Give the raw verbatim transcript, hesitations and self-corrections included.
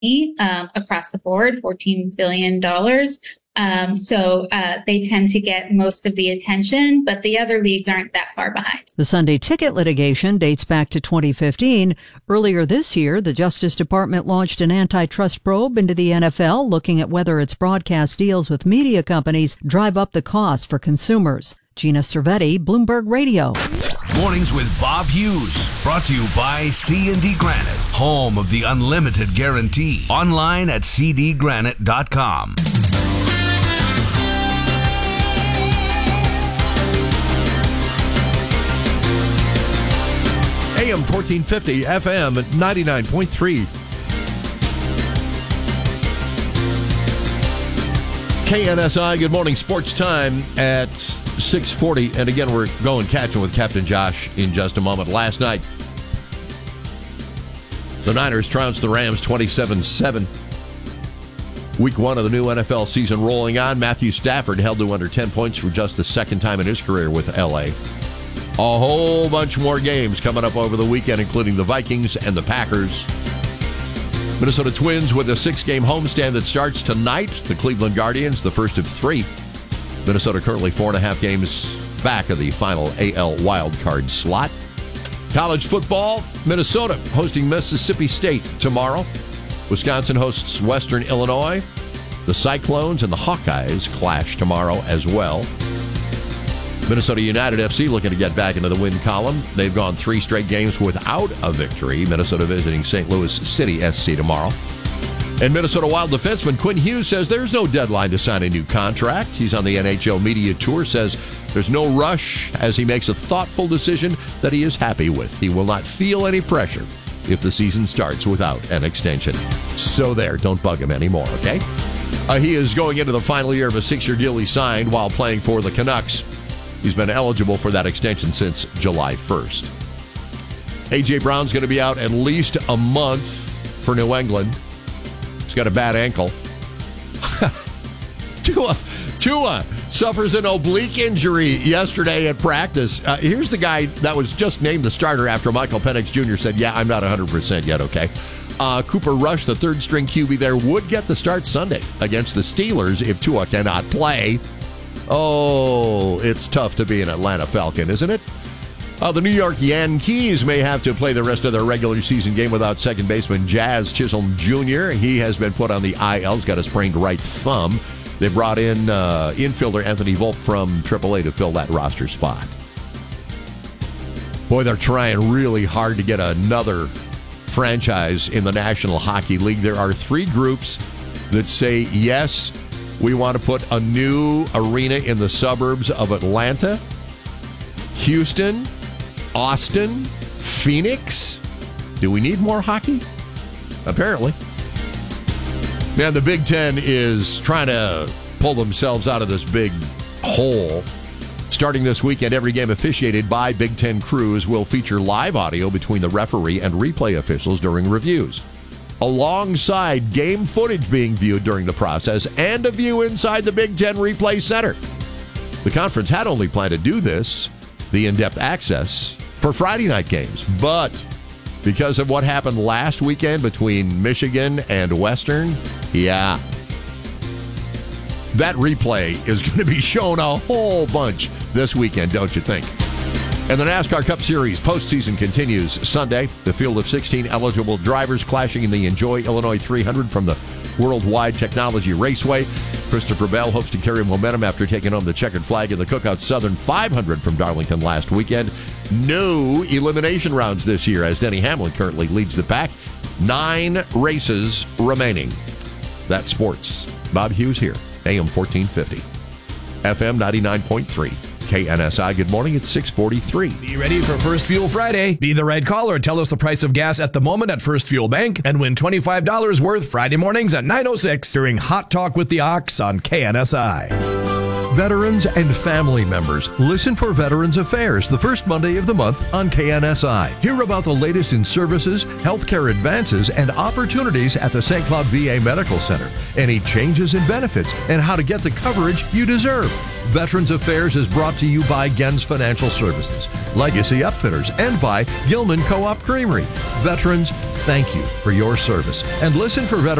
um, across the board, fourteen billion dollars. Um, so uh, they tend to get most of the attention, but the other leagues aren't that far behind. The Sunday Ticket litigation dates back to twenty fifteen. Earlier this year, the Justice Department launched an antitrust probe into the N F L, looking at whether its broadcast deals with media companies drive up the cost for consumers. Gina Cervetti, Bloomberg Radio. Mornings with Bob Hughes, brought to you by C and D Granite, home of the unlimited guarantee. Online at c d granite dot com. A M fourteen fifty, F M ninety-nine point three. K N S I, good morning, sports time at six forty. And again, we're going catching with Captain Josh in just a moment. Last night, the Niners trounced the Rams twenty-seven seven. Week one of the new N F L season rolling on. Matthew Stafford held to under ten points for just the second time in his career with L A. A whole bunch more games coming up over the weekend, including the Vikings and the Packers. Minnesota Twins with a six-game homestand that starts tonight. The Cleveland Guardians, the first of three. Minnesota currently four and a half games back of the final A L wildcard slot. College football, Minnesota hosting Mississippi State tomorrow. Wisconsin hosts Western Illinois. The Cyclones and the Hawkeyes clash tomorrow as well. Minnesota United F C looking to get back into the win column. They've gone three straight games without a victory. Minnesota visiting Saint Louis City S C tomorrow. And Minnesota Wild defenseman Quinn Hughes says there's no deadline to sign a new contract. He's on the N H L media tour, says there's no rush as he makes a thoughtful decision that he is happy with. He will not feel any pressure if the season starts without an extension. So there, don't bug him anymore, okay? Uh, he is going into the final year of a six-year deal he signed while playing for the Canucks. He's been eligible for that extension since July first. A J. Brown's going to be out at least a month for New England. He's got a bad ankle. Tua, Tua suffers an oblique injury yesterday at practice. Uh, here's the guy that was just named the starter after Michael Penix Junior said, yeah, I'm not one hundred percent yet, okay? Uh, Cooper Rush, the third-string Q B there, would get the start Sunday against the Steelers if Tua cannot play. Oh, it's tough to be an Atlanta Falcon, isn't it? Uh, the New York Yankees may have to play the rest of their regular season game without second baseman Jazz Chisholm Junior He has been put on the I L. He's got a sprained right thumb. They brought in uh, infielder Anthony Volpe from triple A to fill that roster spot. Boy, they're trying really hard to get another franchise in the National Hockey League. There are three groups that say, yes, we want to put a new arena in the suburbs of Atlanta, Houston, Austin, Phoenix. Do we need more hockey? Apparently. Man, the Big Ten is trying to pull themselves out of this big hole. Starting this weekend, every game officiated by Big Ten crews will feature live audio between the referee and replay officials during reviews, alongside game footage being viewed during the process and a view inside the Big Ten Replay Center. The conference had only planned to do this, the in-depth access, for Friday night games. But because of what happened last weekend between Michigan and Western, yeah, that replay is going to be shown a whole bunch this weekend, don't you think? And the NASCAR Cup Series postseason continues Sunday. The field of sixteen eligible drivers clashing in the Enjoy Illinois three hundred from the Worldwide Technology Raceway. Christopher Bell hopes to carry momentum after taking home the checkered flag in the Cookout Southern five hundred from Darlington last weekend. No elimination rounds this year as Denny Hamlin currently leads the pack. Nine races remaining. That's sports. Bob Hughes here, A M fourteen fifty, F M ninety-nine point three. K N S I. Good morning. It's six forty-three. Be ready for First Fuel Friday. Be the right caller. Tell us the price of gas at the moment at First Fuel Bank and win twenty-five dollars worth Friday mornings at nine oh six during Hot Talk with the Ox on K N S I. Veterans and family members, listen for Veterans Affairs the first Monday of the month on K N S I. Hear about the latest in services, healthcare advances, and opportunities at the Saint Cloud V A Medical Center. Any changes in benefits and how to get the coverage you deserve. Veterans Affairs is brought to you by Gens Financial Services, Legacy Upfitters, and by Gilman Co-op Creamery. Veterans, Thank you for your service. And listen for veterans